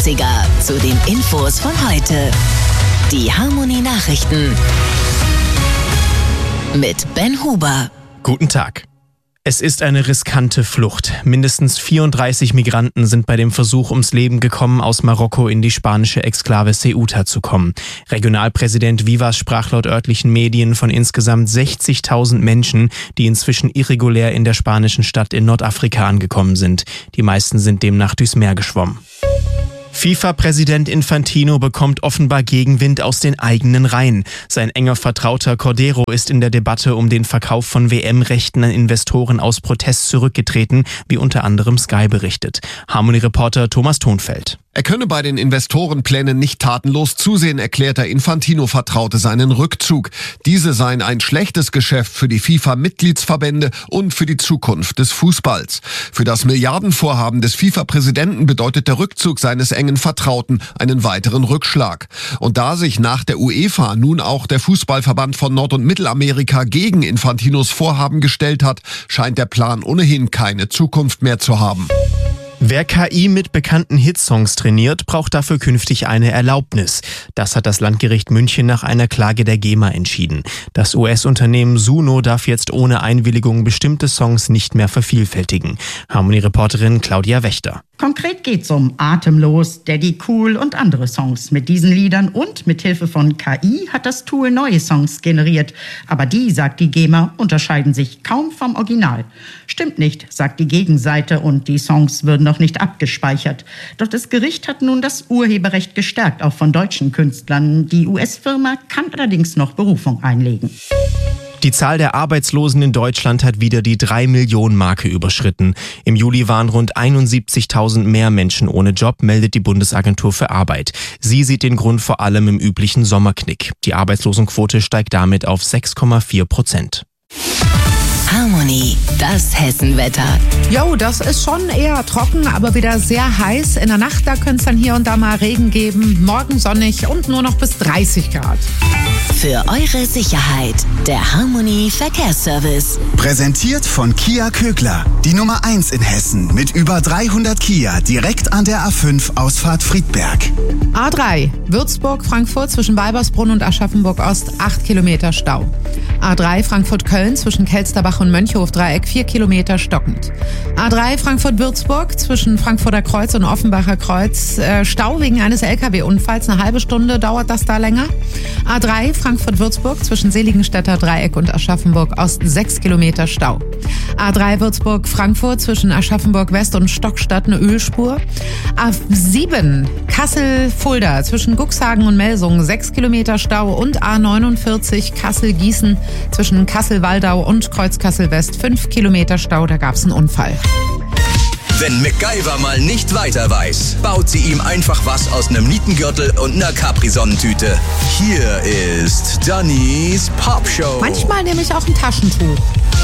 90er zu den Infos von heute. Die Harmony Nachrichten mit Ben Huber. Guten Tag. Es ist eine riskante Flucht. Mindestens 34 Migranten sind bei dem Versuch ums Leben gekommen, aus Marokko in die spanische Exklave Ceuta zu kommen. Regionalpräsident Vivas sprach laut örtlichen Medien von insgesamt 60.000 Menschen, die inzwischen irregulär in der spanischen Stadt in Nordafrika angekommen sind. Die meisten sind demnach durchs Meer geschwommen. FIFA-Präsident Infantino bekommt offenbar Gegenwind aus den eigenen Reihen. Sein enger Vertrauter Cordero ist in der Debatte um den Verkauf von WM-Rechten an Investoren aus Protest zurückgetreten, wie unter anderem Sky berichtet. Harmony-Reporter Thomas Thonfeld. Er könne bei den Investorenplänen nicht tatenlos zusehen, erklärt der Infantino-Vertraute seinen Rückzug. Diese seien ein schlechtes Geschäft für die FIFA-Mitgliedsverbände und für die Zukunft des Fußballs. Für das Milliardenvorhaben des FIFA-Präsidenten bedeutet der Rückzug seines engen Vertrauten einen weiteren Rückschlag. Und da sich nach der UEFA nun auch der Fußballverband von Nord- und Mittelamerika gegen Infantinos Vorhaben gestellt hat, scheint der Plan ohnehin keine Zukunft mehr zu haben. Wer KI mit bekannten Hitsongs trainiert, braucht dafür künftig eine Erlaubnis. Das hat das Landgericht München nach einer Klage der GEMA entschieden. Das US-Unternehmen Suno darf jetzt ohne Einwilligung bestimmte Songs nicht mehr vervielfältigen. Harmony-Reporterin Claudia Wächter. Konkret geht's um Atemlos, Daddy Cool und andere Songs. Mit diesen Liedern und mit Hilfe von KI hat das Tool neue Songs generiert. Aber die, sagt die GEMA, unterscheiden sich kaum vom Original. Stimmt nicht, sagt die Gegenseite, und die Songs würden noch nicht abgespeichert. Doch das Gericht hat nun das Urheberrecht gestärkt, auch von deutschen Künstlern. Die US-Firma kann allerdings noch Berufung einlegen. Die Zahl der Arbeitslosen in Deutschland hat wieder die 3-Millionen-Marke überschritten. Im Juli waren rund 71.000 mehr Menschen ohne Job, meldet die Bundesagentur für Arbeit. Sie sieht den Grund vor allem im üblichen Sommerknick. Die Arbeitslosenquote steigt damit auf 6,4%. Harmony, das Hessenwetter. Jo, das ist schon eher trocken, aber wieder sehr heiß. In der Nacht, da könnte es dann hier und da mal Regen geben. Morgen sonnig und nur noch bis 30 Grad. Für eure Sicherheit, der Harmony Verkehrsservice. Präsentiert von Kia Kögler, die Nummer 1 in Hessen mit über 300 Kia direkt an der A5 Ausfahrt Friedberg. A3, Würzburg-Frankfurt zwischen Weibersbrunn und Aschaffenburg-Ost 8 Kilometer Stau. A3 Frankfurt-Köln zwischen Kelsterbach und Mönchhof-Dreieck 4 Kilometer stockend. A3 Frankfurt-Würzburg zwischen Frankfurter Kreuz und Offenbacher Kreuz Stau wegen eines LKW-Unfalls. Eine halbe Stunde dauert das da länger. A3 Frankfurt-Würzburg zwischen Seligenstädter Dreieck und Aschaffenburg-Ost 6 Kilometer Stau. A3 Würzburg-Frankfurt zwischen Aschaffenburg-West und Stockstadt eine Ölspur. A7 Kassel-Fulda zwischen Guxhagen und Melsungen 6 Kilometer Stau und A49 Kassel-Gießen zwischen Kassel-Waldau und Kreuz-Kassel-West 5 Kilometer Stau, da gab's einen Unfall. Wenn MacGyver mal nicht weiter weiß, baut sie ihm einfach was aus einem Nietengürtel und einer Capri-Sonnentüte. Hier ist Dannys Popshow. Manchmal nehme ich auch ein Taschentuch.